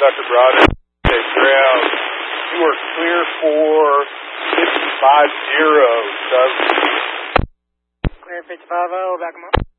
Dr. Broaden, ground. You are clear for 50, 50, sub. Clear 50, 50, back 'em up.